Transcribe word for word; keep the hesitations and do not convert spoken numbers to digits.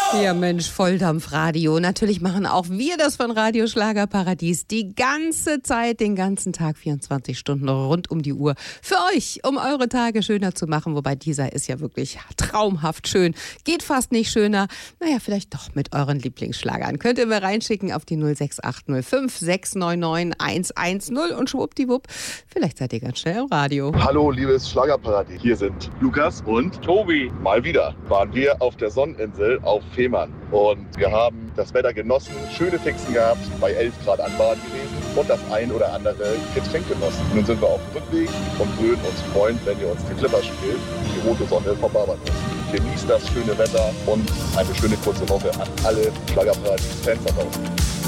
Ja Mensch, Volldampfradio. Natürlich machen auch wir das von Radio Schlagerparadies die ganze Zeit, den ganzen Tag, vierundzwanzig Stunden rund um die Uhr. Für euch, um eure Tage schöner zu machen. Wobei dieser ist ja wirklich traumhaft schön. Geht fast nicht schöner. Naja, vielleicht doch mit euren Lieblingsschlagern. Könnt ihr mir reinschicken auf die null sechs acht null fünf sechs neun neun eins eins null und schwuppdiwupp, vielleicht seid ihr ganz schnell im Radio. Hallo, liebes Schlagerparadies. Hier sind Lukas und Tobi. Mal wieder waren wir auf der Sonneninsel auf Fehmarn und wir haben das Wetter genossen, schöne Fixen gehabt, bei elf Grad an Bahn gewesen und das ein oder andere Getränk genossen. Nun sind wir auf dem Rückweg und würden uns freuen, wenn ihr uns die Clipper spielt, die rote Sonne vom Barbados. Genießt das schöne Wetter und eine schöne kurze Woche an alle Schlagerparadies-Fans da draußen.